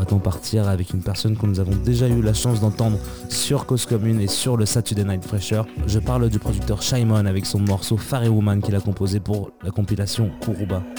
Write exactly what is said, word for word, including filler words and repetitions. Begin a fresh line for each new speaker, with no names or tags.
maintenant partir avec une personne que nous avons déjà eu la chance d'entendre sur Cause Commune et sur le Saturday Night Fresher. Je parle du producteur Shymon avec son morceau Fairy Woman qu'il a composé pour la compilation Kuruba.